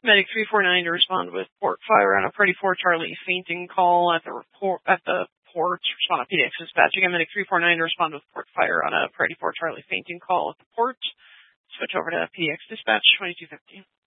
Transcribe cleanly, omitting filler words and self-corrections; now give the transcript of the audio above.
Medic 349 to respond with port fire on a Party 4 Charlie fainting call at the port. Respond to PDX dispatch. Again, Medic 349 to respond with port fire on a Party 4 Charlie fainting call at the port. Switch over to PDX dispatch 2250.